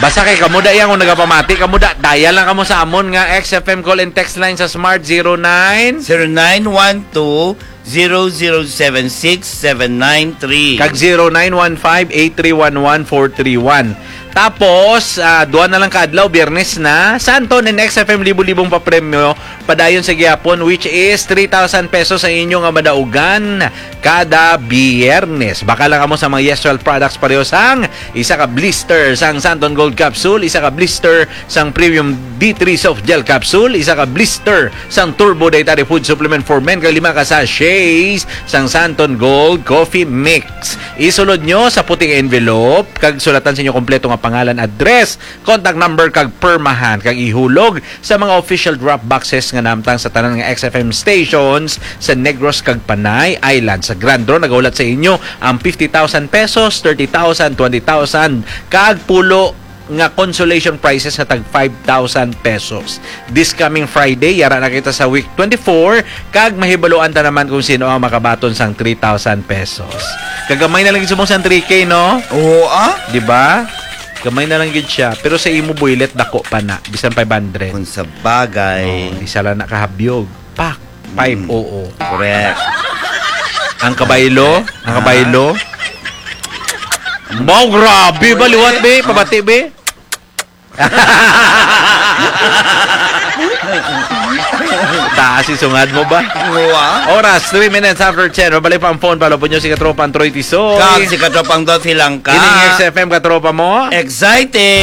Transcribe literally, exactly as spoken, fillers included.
Basta kay kamuda yan kung nagapamati. Kamuda, dial lang kamo sa amon nga X F M call and text line sa Smart zero nine zero nine one two zero zero seven six seven nine three. kag zero nine one five eight three one one four three one. Tapos, uh, duwan na lang kaadlaw, biyernes na. Santon and X F M libo-libong papremyo padayon sa gihapon, which is three thousand pesos sa inyong madaugan kada biyernes. Baka lang mo sa mga Yeswell products pareho sang isa ka blister sang Santon Gold Capsule, isa ka blister sang Premium D three Soft Gel Capsule, isa ka blister sang Turbo Dietary Food Supplement for Men, kag lima ka sachets sang Santon Gold Coffee Mix. Isulod nyo sa puting envelope, kag sulatan sa inyo kompleto nga pangalan, address, contact number, kag permahan, kag ihulog sa mga official drop boxes nga namtang sa tanan nga X F M stations sa Negros kag Panay Island. Sa Grand Draw nagaulat sa inyo ang fifty thousand pesos, thirty thousand, twenty thousand, kag pulo nga consolation prizes na tag five thousand pesos. This coming Friday, yara na kita sa week twenty-four, kag mahibaloan ta naman kung sino ang makabaton sang three thousand pesos. Kagamay na lang sumong sang three K, no? Oo, ah? Di ba? Gamay na lang gid siya. Pero sa imo boylet dako pa na, bisan five hundred. Kung sa bagay. Oh, isa lang nakahabyog. Pak, five oo. Correct. Ang kabaylo, ang kabaylo. Wow, grabe, baliwat be, pabati be. Taas sungad mo ba? Wow. Oras, three minutes after ten. Mabalik pa ang phone. Palo po nyo si Katropa Troy Tisoy. Kag si Katropang Dot Hilangka. Ining X F M Katropa mo. Excited!